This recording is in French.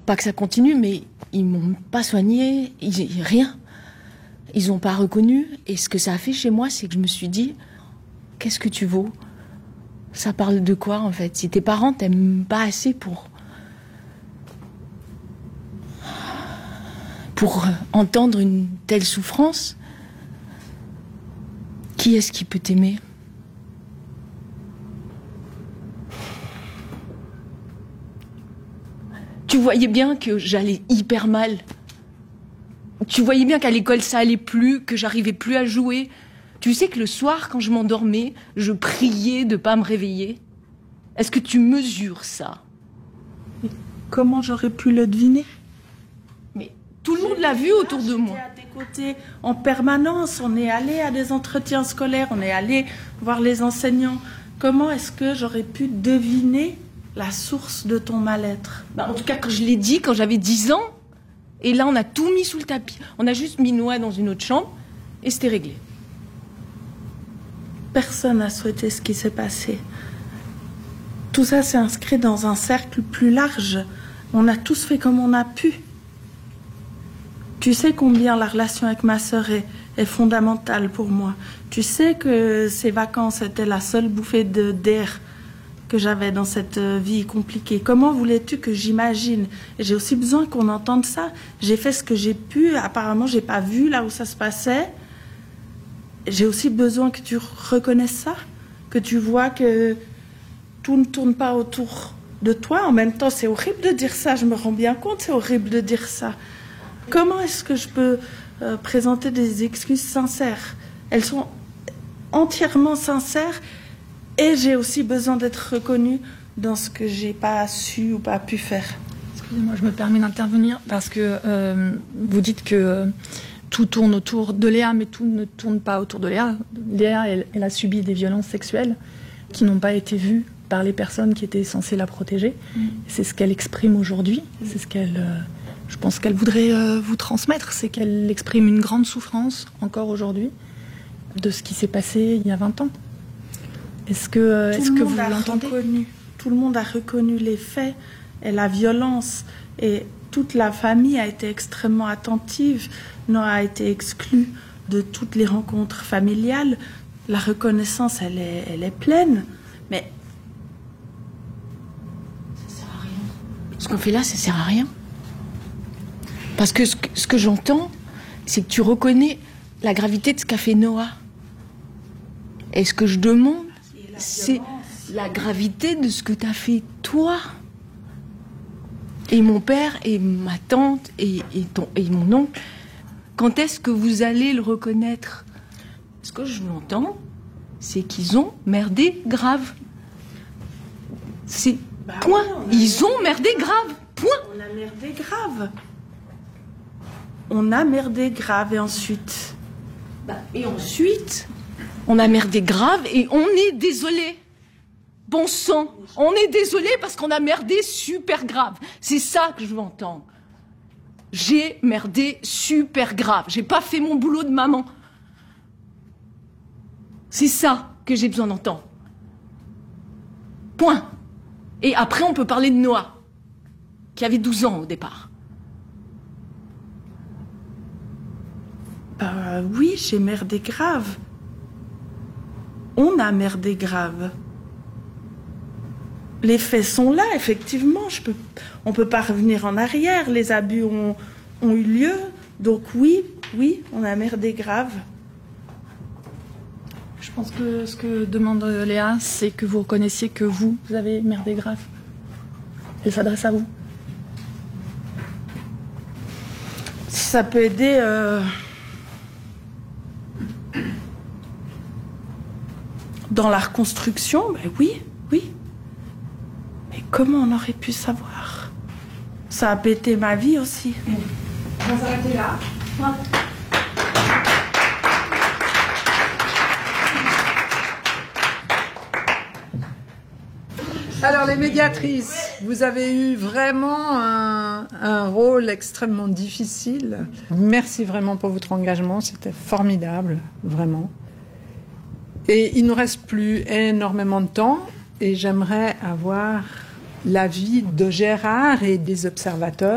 pas que ça continue, mais ils m'ont pas soignée, rien. Ils ont pas reconnu. Et ce que ça a fait chez moi, c'est que je me suis dit, qu'est-ce que tu vaux? Ça parle de quoi, en fait? Si tes parents t'aiment pas assez pour entendre une telle souffrance, qui est-ce qui peut t'aimer? Tu voyais bien que j'allais hyper mal. Tu voyais bien qu'à l'école ça allait plus, que j'arrivais plus à jouer. Tu sais que le soir, quand je m'endormais, je priais de pas me réveiller. Est-ce que tu mesures ça? Et comment j'aurais pu le deviner? Mais tout le monde l'a vu autour de moi. J'étais à tes côtés en permanence. On est allé à des entretiens scolaires, on est allé voir les enseignants. Comment est-ce que j'aurais pu deviner la source de ton mal-être? En tout cas, quand je l'ai dit, quand j'avais 10 ans, et là, on a tout mis sous le tapis. On a juste mis Noah dans une autre chambre, et c'était réglé. Personne n'a souhaité ce qui s'est passé. Tout ça s'est inscrit dans un cercle plus large. On a tous fait comme on a pu. Tu sais combien la relation avec ma sœur est fondamentale pour moi. Tu sais que ces vacances étaient la seule bouffée d'air que j'avais dans cette vie compliquée. Comment voulais-tu que j'imagine? Et j'ai aussi besoin qu'on entende ça. J'ai fait ce que j'ai pu. Apparemment, j'ai pas vu là où ça se passait. J'ai aussi besoin que tu reconnaisses ça, que tu vois que tout ne tourne pas autour de toi. En même temps, c'est horrible de dire ça. Je me rends bien compte, c'est horrible de dire ça. Comment est-ce que je peux présenter des excuses sincères? Elles sont entièrement sincères. Et j'ai aussi besoin d'être reconnue dans ce que j'ai pas su ou pas pu faire. Excusez-moi, je me permets d'intervenir parce que vous dites que tout tourne autour de Léa, mais tout ne tourne pas autour de Léa. Léa, elle a subi des violences sexuelles qui n'ont pas été vues par les personnes qui étaient censées la protéger. C'est ce qu'elle exprime aujourd'hui. C'est ce qu'elle, je pense qu'elle voudrait vous transmettre. C'est qu'elle exprime une grande souffrance encore aujourd'hui de ce qui s'est passé il y a 20 ans. Est-ce que vous l'entendez? Tout le monde a reconnu les faits et la violence. Et toute la famille a été extrêmement attentive. Noah a été exclu de toutes les rencontres familiales. La reconnaissance, elle est pleine. Mais ça sert à rien. Ce qu'on fait là, ça sert à rien. Parce que ce que j'entends, c'est que tu reconnais la gravité de ce qu'a fait Noah. Et ce que je demande, c'est la gravité de ce que t'as fait toi. Et mon père, et ma tante, et mon oncle. Quand est-ce que vous allez le reconnaître? Ce que je l'entends, c'est qu'ils ont merdé grave. C'est point. Ils ont merdé grave. Point. On a merdé grave. On a merdé grave et ensuite... Et ensuite... On a merdé grave et on est désolé. Bon sang, on est désolé parce qu'on a merdé super grave. C'est ça que je veux entendre. J'ai merdé super grave. J'ai pas fait mon boulot de maman. C'est ça que j'ai besoin d'entendre. Point. Et après, on peut parler de Noah, qui avait 12 ans au départ. Oui, j'ai merdé grave. On a merdé grave. Les faits sont là, effectivement. On ne peut pas revenir en arrière. Les abus ont eu lieu. Donc oui, on a merdé grave. Je pense que ce que demande Léa, c'est que vous reconnaissiez que vous avez merdé grave. Elle s'adresse à vous. Si ça peut aider... Dans la reconstruction, oui. Mais comment on aurait pu savoir? Ça a pété ma vie aussi. On va s'arrêter là. Alors les médiatrices, vous avez eu vraiment un rôle extrêmement difficile. Merci vraiment pour votre engagement, c'était formidable, vraiment. Et il ne nous reste plus énormément de temps et j'aimerais avoir l'avis de Gérard et des observateurs.